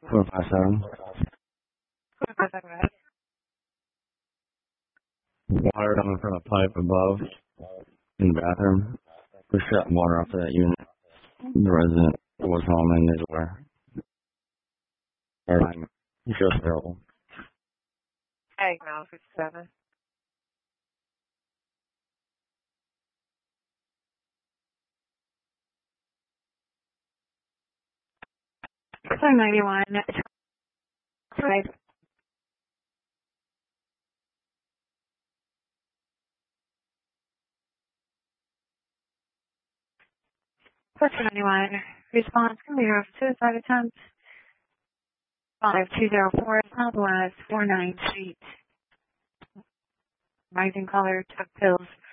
457. Water coming from a pipe above in the bathroom. We shut water off to that unit. The resident was home and is aware. Or he's just available. Hey, no, 57. So 91. Right. Person 91. Response clear of suicide attempt. 5204 Southwest 49 Street. Rising color took pills